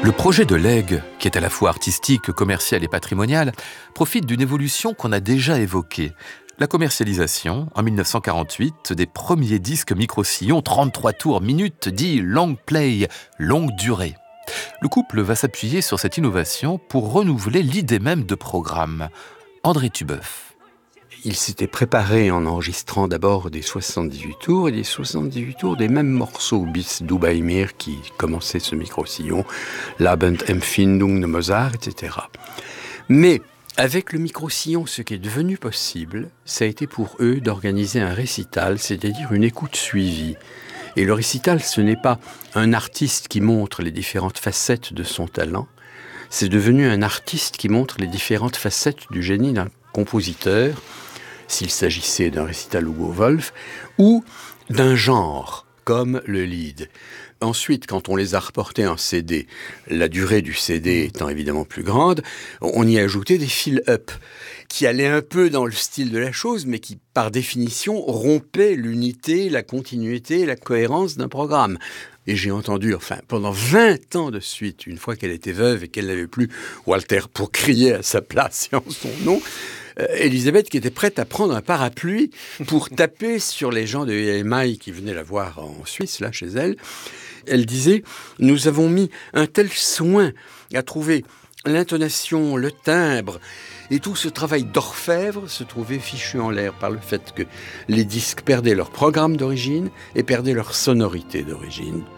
Le projet de Legge, qui est à la fois artistique, commercial et patrimonial, profite d'une évolution qu'on a déjà évoquée. La commercialisation, en 1948, des premiers disques micro-sillons 33 tours minutes, dit long play, longue durée. Le couple va s'appuyer sur cette innovation pour renouveler l'idée même de programme. André Tubeuf. Il s'était préparé en enregistrant d'abord des 78 tours et des 78 tours des mêmes morceaux, bis du bei mir qui commençait ce micro-sillon, L'Abendempfindung de Mozart, etc. Mais avec le micro-sillon, ce qui est devenu possible, ça a été pour eux d'organiser un récital, c'est-à-dire une écoute suivie. Et le récital, ce n'est pas un artiste qui montre les différentes facettes de son talent, c'est devenu un artiste qui montre les différentes facettes du génie d'un compositeur, s'il s'agissait d'un récital Hugo Wolf, ou d'un genre, comme le Lied. Ensuite, quand on les a reportés en CD, la durée du CD étant évidemment plus grande, on y a ajouté des fill-up, qui allaient un peu dans le style de la chose, mais qui, par définition, rompaient l'unité, la continuité, la cohérence d'un programme. Et j'ai entendu, pendant 20 ans de suite, une fois qu'elle était veuve et qu'elle n'avait plus Walter pour crier à sa place et en son nom, Elisabeth qui était prête à prendre un parapluie pour taper sur les gens de EMI qui venaient la voir en Suisse, là, chez elle. Elle disait « Nous avons mis un tel soin à trouver l'intonation, le timbre, et tout ce travail d'orfèvre se trouvait fichu en l'air par le fait que les disques perdaient leur programme d'origine et perdaient leur sonorité d'origine. »